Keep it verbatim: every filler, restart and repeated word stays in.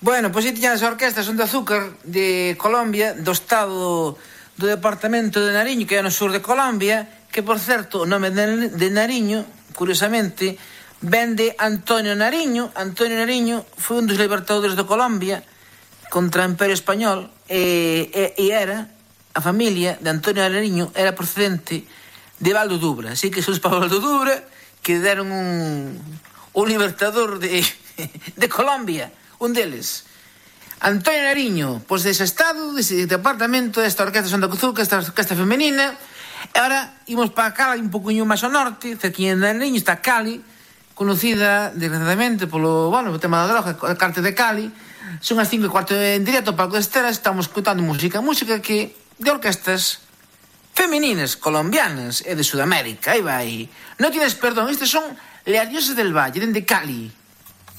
Bueno, pois aí tiñan as orquestas Son de Azúcar de Colombia, do estado do departamento de Nariño, que é no sur de Colombia, que, por certo, o nome de Nariño, curiosamente, ven de Antonio Nariño. Antonio Nariño foi un dos libertadores de Colombia contra o Imperio Español e, e, e era, a familia de Antonio Nariño era procedente de Valdodubra, así que son para Valdodubra que deron un, un libertador de, de Colombia, un deles. Antonio Nariño, pois dese estado, dese departamento, desta orquesta Son de Azúcar, esta orquesta femenina. E agora imos para Cali, un poquinho máis ao norte, cerquinha de Nariño, está Cali, conocida, desgraciadamente, polo, bueno, o tema da droga, a cártel de Cali. Son as cinco e cuarto en directo para o Esteras, estamos escutando música, música que de orquestas femeninas, colombianas e de Sudamérica. Aí vai. No tienes perdón, estes son Las Diosas del Valle, dende Cali.